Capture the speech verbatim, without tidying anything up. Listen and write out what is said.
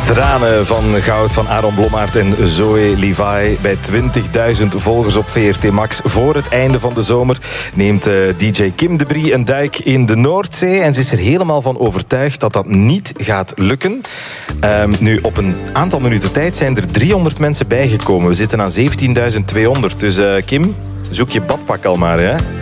Tranen van goud van Aaron Blommaert en Zoe Levi. Bij twintigduizend volgers op V R T Max voor het einde van de zomer neemt uh, D J Kim de Brie een duik in de Noordzee. En ze is er helemaal van overtuigd dat dat niet gaat lukken. Um, nu, op een aantal minuten tijd zijn er driehonderd mensen bijgekomen. We zitten aan zeventienduizend tweehonderd. Dus uh, Kim, zoek je badpak al maar, hè?